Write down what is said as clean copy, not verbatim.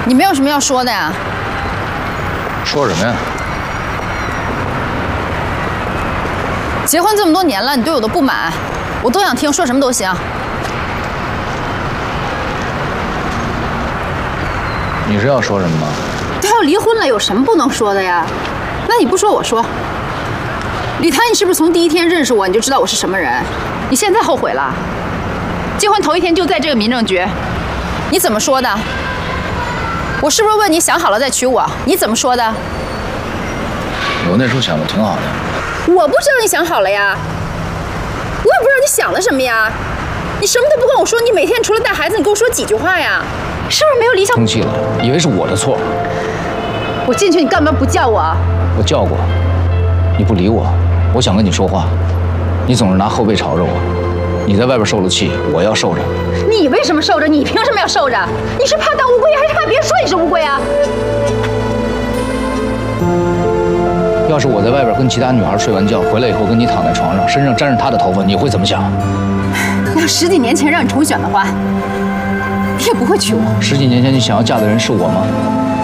你没有什么要说的呀？ 说什么呀？ 结婚这么多年了，你对我的不满，我都想听，说什么都行。 你是要说什么吗？ 他要离婚了，有什么不能说的呀？那你不说，我说。李谭，你是不是从第一天认识我你就知道我是什么人？你现在后悔了？结婚头一天就在这个民政局，你怎么说的？我是不是问你想好了再娶我？你怎么说的？ 我那时候想的挺好的。 我不知道你想好了呀，我也不知道你想的什么呀。你什么都不跟我说，你每天除了带孩子，你跟我说几句话呀？是不是没有理想？ 生气了，以为是我的错。 我进去你干嘛不叫我？ 我叫过，你不理我。我想跟你说话，你总是拿后背朝着我。你在外边受了气，我要受着。 你为什么受着？你凭什么要受着？你是怕当乌龟，还是怕别人说你是乌龟啊？ 要是我在外边跟其他女孩睡完觉，回来以后跟你躺在床上，身上沾着她的头发，你会怎么想？ 要10几年前让你重选的话，你也不会娶我。 10几年前你想要嫁的人是我吗？